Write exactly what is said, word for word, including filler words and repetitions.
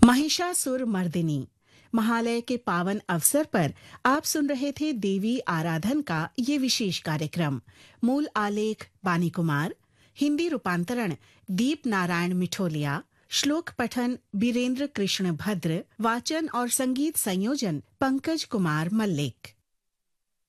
महिषासुर मर्दिनी। महालय के पावन अवसर पर आप सुन रहे थे देवी आराधन का ये विशेष कार्यक्रम। मूल आलेख बानी कुमार, हिंदी रूपांतरण दीप नारायण मिठोलिया, श्लोक पठन बीरेंद्र कृष्ण भद्र, वाचन और संगीत संयोजन पंकज कुमार मल्लिक।